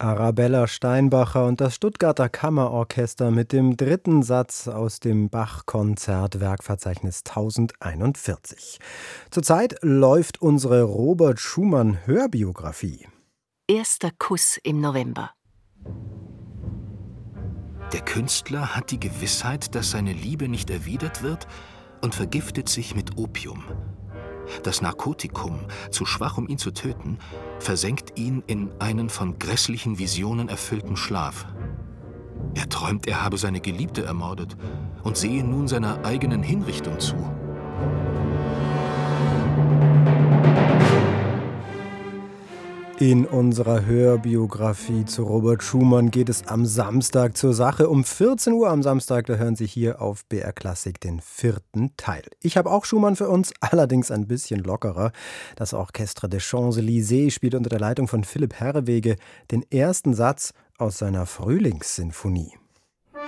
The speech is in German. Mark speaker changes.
Speaker 1: Arabella Steinbacher und das Stuttgarter Kammerorchester mit dem dritten Satz aus dem Bach-Konzert-Werkverzeichnis 1041. Zurzeit läuft unsere Robert Schumann-Hörbiografie.
Speaker 2: Erster Kuss im November.
Speaker 3: Der Künstler hat die Gewissheit, dass seine Liebe nicht erwidert wird und vergiftet sich mit Opium. Das Narkotikum, zu schwach, um ihn zu töten, versenkt ihn in einen von grässlichen Visionen erfüllten Schlaf. Er träumt, er habe seine Geliebte ermordet und sehe nun seiner eigenen Hinrichtung zu.
Speaker 1: In unserer Hörbiografie zu Robert Schumann geht es am Samstag zur Sache. Um 14 Uhr am Samstag, da hören Sie hier auf BR Klassik den 4. Teil. Ich habe auch Schumann für uns, allerdings ein bisschen lockerer. Das Orchestre des Champs-Élysées spielt unter der Leitung von Philipp Herreweghe den ersten Satz aus seiner Frühlingssinfonie.